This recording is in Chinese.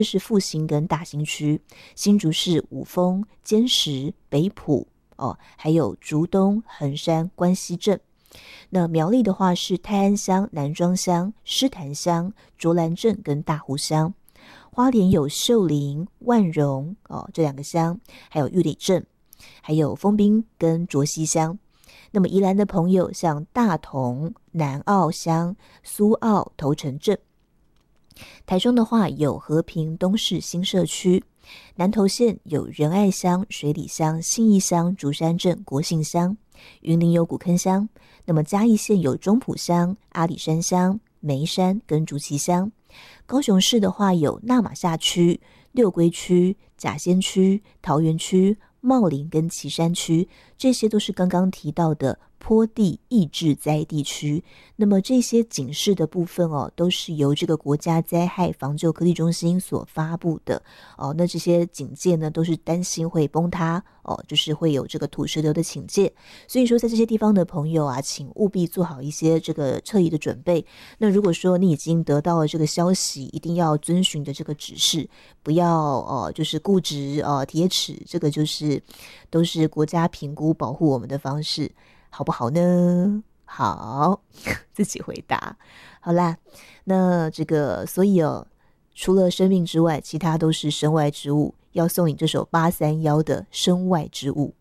是复兴跟大兴区，新竹市五峰、尖石、北埔还有竹东、横山、关西镇。那苗栗的话是泰安乡、南庄乡、狮潭乡、卓兰镇跟大湖乡。花莲有秀林、万荣这2个乡，还有玉里镇，还有丰滨跟卓溪乡。那么宜兰的朋友像大同、南澳乡、苏澳、头城镇。台中的话有和平东势新社区，南投县有仁爱乡、水里乡、信义乡、竹山镇、国姓乡，云林有古坑乡。那么嘉义县有中埔乡、阿里山乡、梅山跟竹崎乡。高雄市的话有那玛夏区、六龟区、甲仙区、桃园区、茂林跟旗山区，这些都是刚刚提到的坡地易致灾地区。那么这些警示的部分都是由这个国家灾害防救科技中心所发布的那这些警戒呢都是担心会崩塌就是会有这个土石流的警戒。所以说在这些地方的朋友啊，请务必做好一些这个撤移的准备。那如果说你已经得到了这个消息，一定要遵循的这个指示，不要就是固执铁齿，这个就是都是国家评估保护我们的方式，好不好呢？好，自己回答。好啦，那这个所以除了生命之外，其他都是身外之物。要送你这首831的《身外之物》。